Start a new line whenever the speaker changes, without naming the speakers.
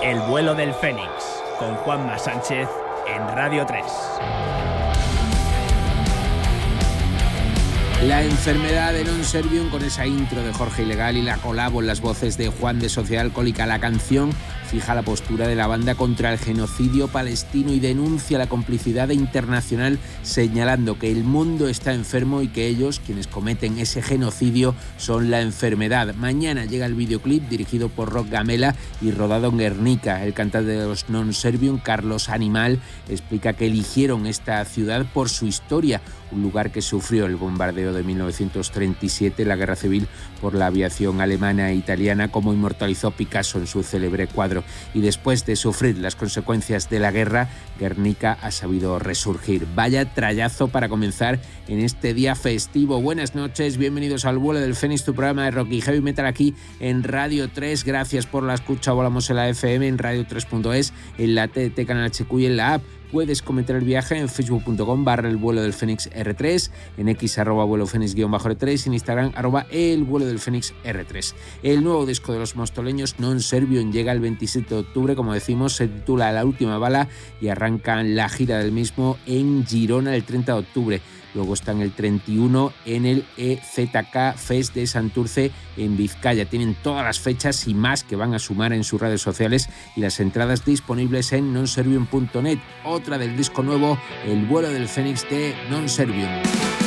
El vuelo del Fénix, con Juanma Sánchez en Radio 3.
La enfermedad de Non Servium, con esa intro de Jorge Ilegal y la colabo en las voces de Juan de Sociedad Alcohólica. La canción fija la postura de la banda contra el genocidio palestino y denuncia la complicidad internacional, señalando que el mundo está enfermo y que ellos, quienes cometen ese genocidio, son la enfermedad. Mañana llega el videoclip dirigido por Roc Gamela y rodado en Guernica. El cantante de los Non Servium, Carlos Animal, explica que eligieron esta ciudad por su historia, un lugar que sufrió el bombardeo de 1937, la guerra civil por la aviación alemana e italiana, como inmortalizó Picasso en su célebre cuadro. Y después de sufrir las consecuencias de la guerra, Guernica ha sabido resurgir. Vaya trayazo para comenzar en este día festivo. Buenas noches, bienvenidos al vuelo del Fénix, tu programa de rock y heavy metal aquí en Radio 3. Gracias por la escucha. Volamos en la FM, en radio3.es, en la TDT Canal HQ y en la app. Puedes comentar el viaje en facebook.com/el vuelo del Fénix R3, en X @vuelo Fénix_R3 y en Instagram @el vuelo del Fénix R3. El nuevo disco de los mostoleños Non Servium llega el 27 de octubre, como decimos, se titula La Última Bala y arrancan la gira del mismo en Girona el 30 de octubre. Luego están el 31 en el EZK Fest de Santurce en Vizcaya. Tienen todas las fechas y más que van a sumar en sus redes sociales y las entradas disponibles en nonservium.net. Otra del disco nuevo, El vuelo del Fénix de Non Servium.